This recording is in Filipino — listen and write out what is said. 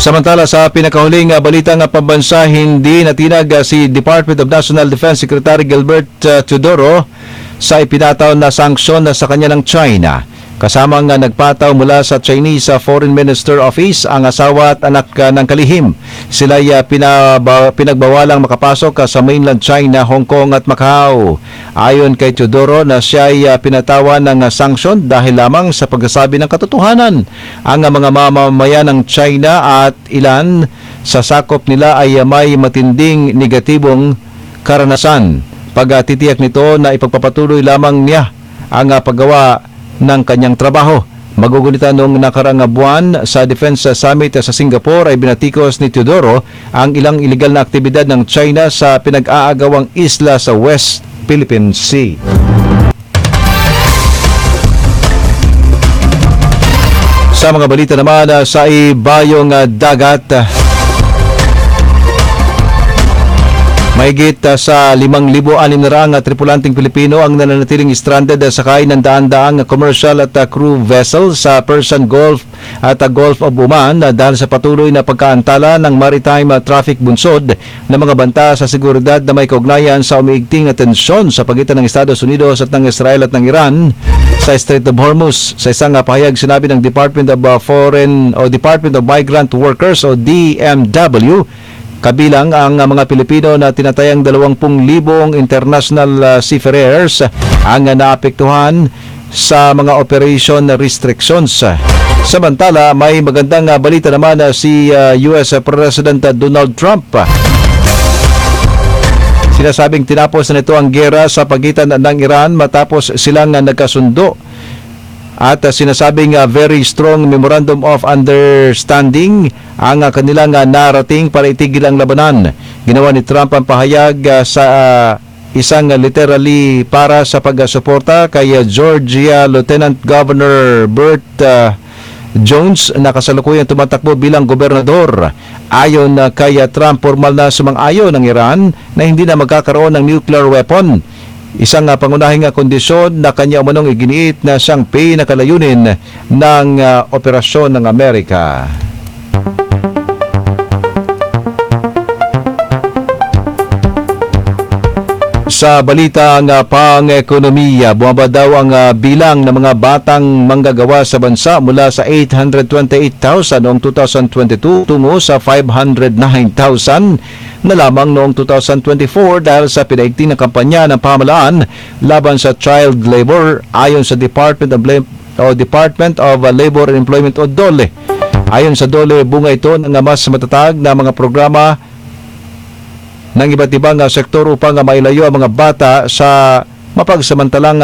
Samantala sa pinakahuling balitang pambansa, hindi natinag si Department of National Defense Secretary Gilbert Teodoro sa ipinataw na sanksyon sa kanya ng China. Kasamang nagpataw mula sa Chinese Foreign Minister Office ang asawa at anak ng kalihim. Sila ay pinagbawalang makapasok sa mainland China, Hong Kong at Macau. Ayon kay Teodoro na siya ay pinatawan ng sanksyon dahil lamang sa pagsasabi ng katotohanan. Ang mga mamamayan ng China at ilan sa sakop nila ay may matinding negatibong karanasan. Pagtitiyak nito na ipagpapatuloy lamang niya ang paggawa ng kanyang trabaho. Magugunita noong nakaraang buwan sa Defense Summit sa Singapore ay binatikos ni Teodoro ang ilang illegal na aktibidad ng China sa pinag-aagawang isla sa West Philippine Sea. Sa mga balita naman sa ibayong dagat, mahigit sa 5,600 tripulanting Pilipino ang nananatiling stranded sakay ng daan-daang commercial at crew vessel sa Persian Gulf at Gulf of Oman dahil sa patuloy na pagkaantala ng maritime traffic bunsod ng mga banta sa seguridad na may kaugnayan sa umiigting na tensyon sa pagitan ng Estados Unidos at ng Israel at ng Iran sa Strait of Hormuz. Sa isang pahayag, sinabi ng Department of Migrant Workers o DMW, kabilang ang mga Pilipino na tinatayang 20,000 international seafarers ang naapektuhan sa mga operation restrictions. Samantala, may magandang balita naman si US President Donald Trump. Sinasabing tinapos na nito ang giyera sa pagitan ng Iran matapos silang nagkasundo. At sinasabing very strong memorandum of understanding ang kanilang narating para itigil ang labanan. Ginawa ni Trump ang pahayag sa isang literally para sa pagsuporta kay Georgia Lieutenant Governor Burt Jones na kasalukuyang tumatakbo bilang gobernador. Ayon kay Trump, formal na sumang-ayon ng Iran na hindi na magkakaroon ng nuclear weapon. Isang pangunahing kondisyon na kanya umanong iginiit na siyang pinakalayunin ng operasyon ng Amerika. Sa balitang pang-ekonomiya, bumaba daw ang bilang ng mga batang manggagawa sa bansa mula sa 828,000 noong 2022 tungo sa 509,000 na lamang noong 2024 dahil sa pinaigting na kampanya ng pamahalaan laban sa child labor ayon sa Department of Labor and Employment o DOLE. Ayon sa DOLE, bunga ito ng mas matatag na mga programa ng iba't ibang sektor upang mailayo ang mga bata sa mapagsamantalang